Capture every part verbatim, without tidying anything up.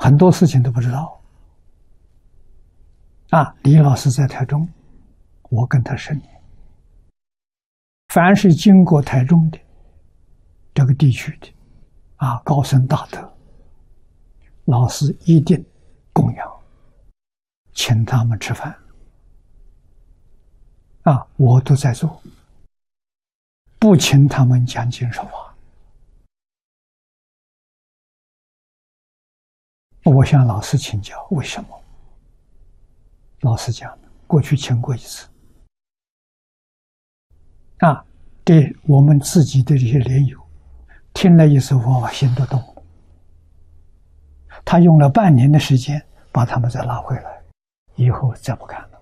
很多事情都不知道。啊，李老师在台中，我跟他十年。凡是经过台中的这个地区的啊高僧大德，老师一定供养，请他们吃饭。啊，我都在做，不请他们讲经说法。我向老师请教，为什么？老师讲的，过去请过一次。啊，对我们自己的这些莲友，听了一次佛法，心都动了。他用了半年的时间，把他们再拉回来，以后再不干了。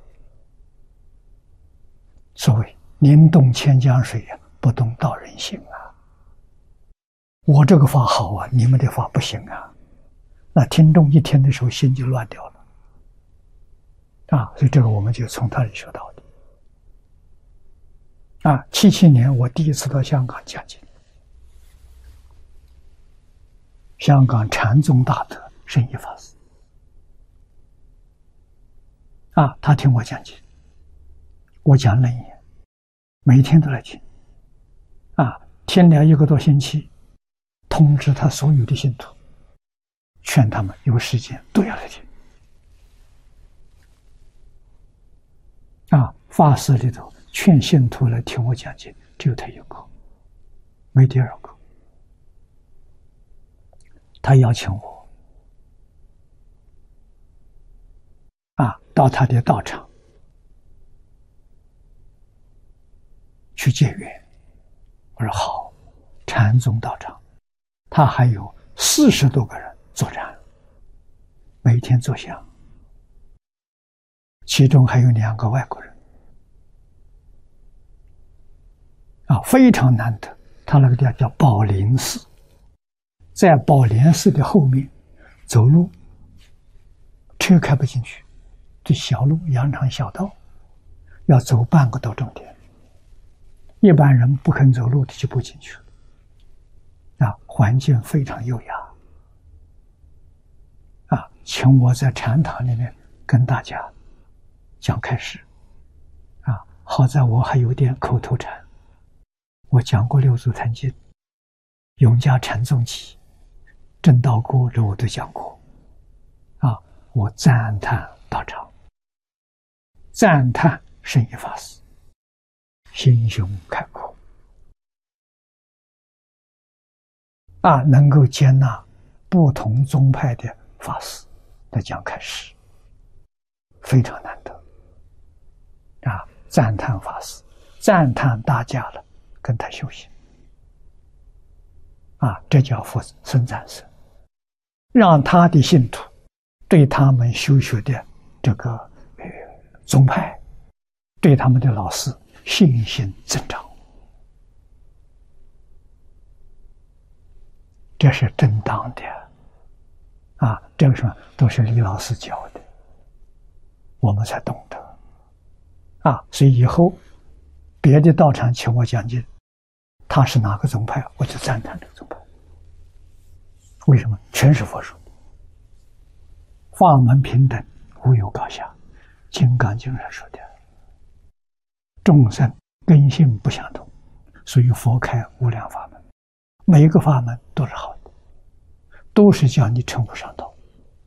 所谓宁动千江水呀，不动道人心啊。我这个法好啊，你们的法不行啊。那听众一听的时候，心就乱掉了。啊，所以这个我们就从他里学到的。啊，七七年我第一次到香港讲经，香港禅宗大德圣依法师，啊，他听我讲经，我讲楞严，每天都来听，啊，听了一个多星期，通知他所有的信徒，劝他们有时间都要来听。啊，法师里头劝信徒来听我讲经，只有他一个，没第二个。他邀请我，啊，到他的道场去结缘。我说好，禅宗道场，他还有四十多个人坐禅，每天坐香。其中还有两个外国人，啊，非常难得。他那个地方叫宝林寺，在宝莲寺的后面，走路车开不进去，这小路羊肠小道，要走半个多钟点，一般人不肯走路的就不进去了。啊，环境非常优雅。啊，请我在禅堂里面跟大家讲开始，啊，好在我还有点口头禅，我讲过六祖坛经、永嘉禅宗集、正道歌，这我都讲过，啊，我赞叹道场，赞叹圣依法师，心胸开阔，啊，能够接纳不同宗派的法师来讲开始，非常难得。啊，赞叹法师，赞叹大家了，跟他修行。啊，这叫佛僧赞僧，让他的信徒对他们修学的这个呃宗派，对他们的老师信心增长。这是正当的。啊，这个什么都是李老师教的，我们才懂得。啊，所以以后别的道场请我讲经，他是哪个宗派，我就赞叹这个宗派。为什么？全是佛说，法门平等，无有高下，《金刚经》上说的。众生根性不相同，所以佛开无量法门，每一个法门都是好的，都是叫你成佛上道。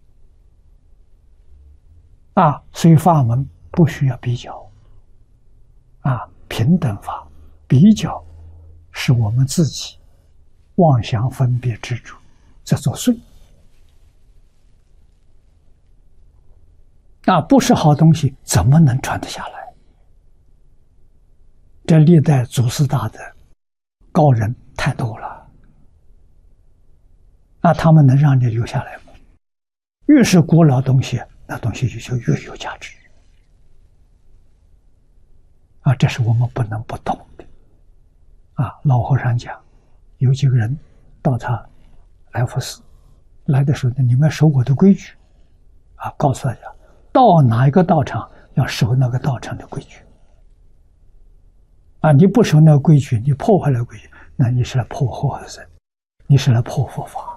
啊，所以法门不需要比较。啊，平等法比较是我们自己妄想分别执着在作祟。啊，不是好东西怎么能传得下来？这历代祖师大德高人太多了，那他们能让你留下来吗？越是古老东西，那东西就越有价值。啊，这是我们不能不懂的。啊，老和尚讲，有几个人到他来佛寺来的时候，你们要守我的规矩。啊，告诉大家，到哪一个道场要守那个道场的规矩。啊，你不守那个规矩，你破坏了规矩，那你是来破和合僧，你是来破佛法。